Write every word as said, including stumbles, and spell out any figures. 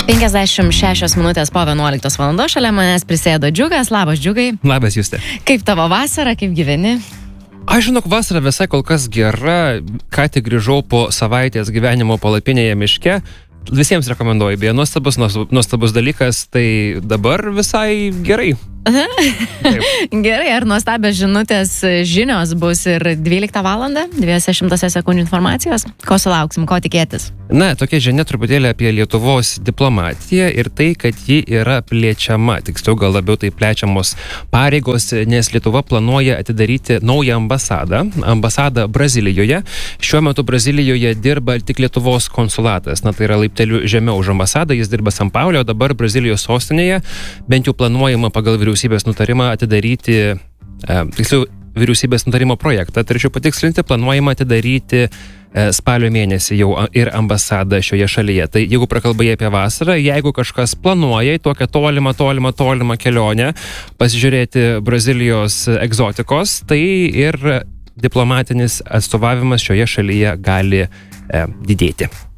penkiasdešimt šešios minutės po vienuoliktos valandos šalia manęs prisėdo Džiugas. Labas, Džiugai. Labas, Justė. Kaip tavo vasara, kaip gyveni? Aš žinok, vasara visai kol kas gera. Ką tik grįžau po savaitės gyvenimo palapinėje miške. Visiems rekomenduoju, beje, nuostabus, nuostabus dalykas, tai dabar visai gerai. Gerai, ar nuostabios žinutės žinios bus ir dvyliktą valandą, dviejose šimtose sekundžių informacijos? Ko sulauksim, ko tikėtis? Na, tokia žinia truputėlį apie Lietuvos diplomatiją ir tai, kad ji yra plėčiama, tiksliau gal labiau tai plečiamos pareigos, nes Lietuva planuoja atidaryti naują ambasadą, ambasadą Brazilijoje. Šiuo metu Brazilijoje dirba tik Lietuvos konsulatas, na tai yra laipteliu žemiau už ambasadą, jis dirba San Paule, o dabar Brazilijos sostinėje bent jau planuojama pagal vyriausybės nutarimą atidaryti, e, tiksliau, vyriausybės nutarimo projektą, turėčiau patikslinti, planuojama atidaryti e, spalio mėnesį jau ir ambasadą šioje šalyje. Tai jeigu prakalbai apie vasarą, jeigu kažkas planuoja į tokią tolimą, tolimą, tolimą kelionę, pasižiūrėti Brazilijos egzotikos, tai ir diplomatinis atstovavimas šioje šalyje gali e, didėti.